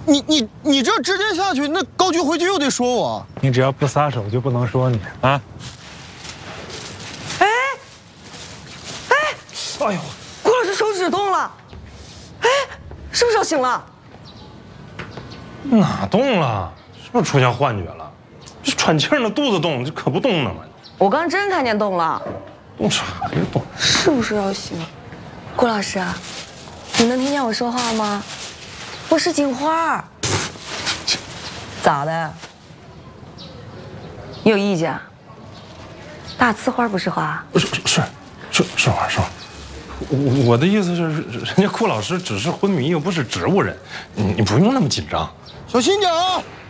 你这直接下去，那高局回去又得说我。 你只要不撒手，就不能说你啊。 哎呦， 顾老师手指动了，哎，是不是要醒了？ 哪动了？是不是出现幻觉了？这喘气儿呢，肚子动，这可不动呢嘛。 我刚真看见动了， 动啥呀动？ 是不是要醒了？顾老师，你能听见我说话吗？我是锦花。咋的？你有意见？大呲花不是花？ 是花。我的意思是，人家顾老师只是昏迷，又不是植物人，你不用那么紧张。 小心点啊！